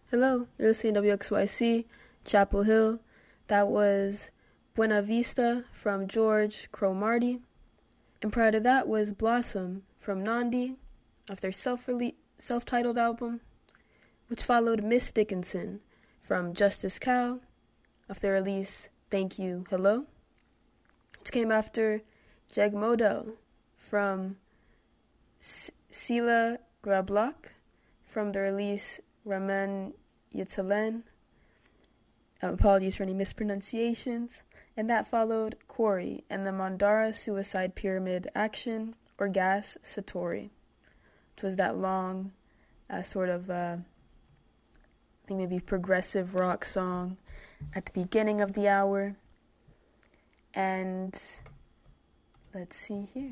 Hello, you're listening to WXYC, Chapel Hill. That was Buena Vista from George Cromartie. And prior to that was Blossom from Nandi off their self-titled album, which followed Miss Dickinson from Justice Cow off their release Thank You, Hello, which came after Jeg Model from Sila Grablok from the release Ramen Yitalen. Apologies for any mispronunciations. And that followed Corey and the Mandara Suicide Pyramid Action or Gas Satori, which was that long sort of, I think maybe progressive rock song at the beginning of the hour. And let's see here.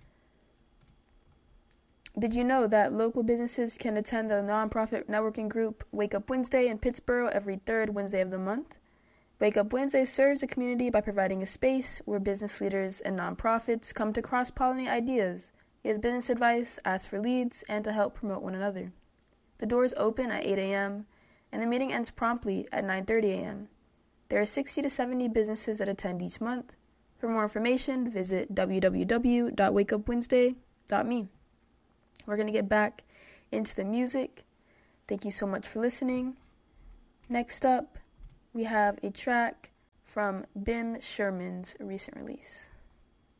Did you know that local businesses can attend the nonprofit networking group Wake Up Wednesday in Pittsboro every third Wednesday of the month? Wake Up Wednesday serves the community by providing a space where business leaders and nonprofits come to cross-pollinate ideas, give business advice, ask for leads, and to help promote one another. The doors open at 8 a.m., and the meeting ends promptly at 9:30 a.m. There are 60 to 70 businesses that attend each month. For more information, visit www.wakeupwednesday.me. We're going to get back into the music. Thank you so much for listening. Next up, we have a track from Bim Sherman's recent release.